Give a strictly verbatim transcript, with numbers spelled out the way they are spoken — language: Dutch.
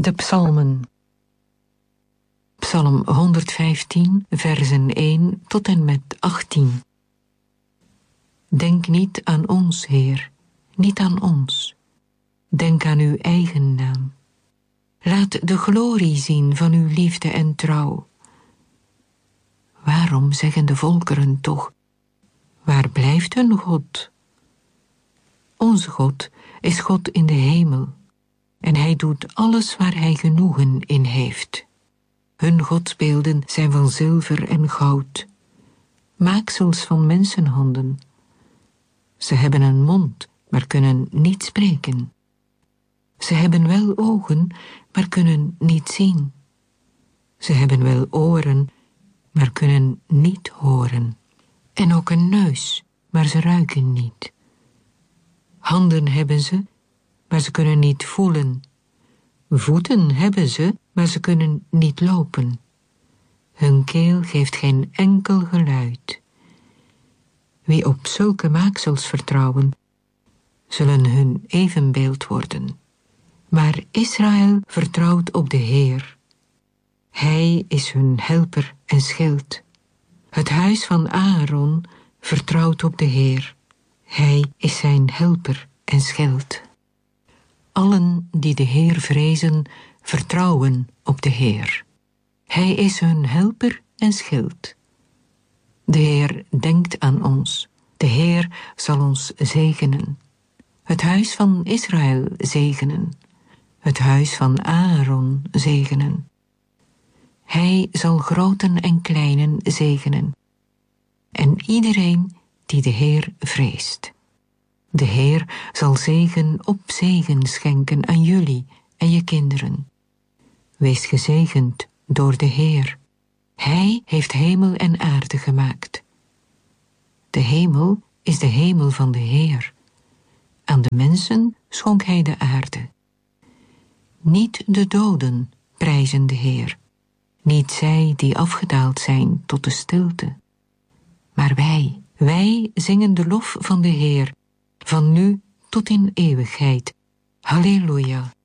De psalmen. Psalm honderdvijftien, versen één tot en met achttien. Denk niet aan ons, Heer, niet aan ons. Denk aan uw eigen naam. Laat de glorie zien van uw liefde en trouw. Waarom zeggen de volkeren toch, waar blijft hun God? Onze God is God in de hemel, en hij doet alles waar hij genoegen in heeft. Hun godsbeelden zijn van zilver en goud, maaksels van mensenhanden. Ze hebben een mond, maar kunnen niet spreken. Ze hebben wel ogen, maar kunnen niet zien. Ze hebben wel oren, maar kunnen niet horen. En ook een neus, maar ze ruiken niet. Handen hebben ze, maar ze kunnen niet voelen. Voeten hebben ze, maar ze kunnen niet lopen. Hun keel geeft geen enkel geluid. Wie op zulke maaksels vertrouwen, zullen hun evenbeeld worden. Maar Israël vertrouwt op de Heer. Hij is hun helper en schild. Het huis van Aaron vertrouwt op de Heer. Hij is zijn helper en schild. Allen die de Heer vrezen, vertrouwen op de Heer. Hij is hun helper en schild. De Heer denkt aan ons. De Heer zal ons zegenen. Het huis van Israël zegenen. Het huis van Aaron zegenen. Hij zal groten en kleinen zegenen. En iedereen die de Heer vreest. De Heer zal zegen op zegen schenken aan jullie en je kinderen. Wees gezegend door de Heer. Hij heeft hemel en aarde gemaakt. De hemel is de hemel van de Heer. Aan de mensen schonk hij de aarde. Niet de doden prijzen de Heer. Niet zij die afgedaald zijn tot de stilte. Maar wij, wij zingen de lof van de Heer, van nu tot in eeuwigheid. Halleluja.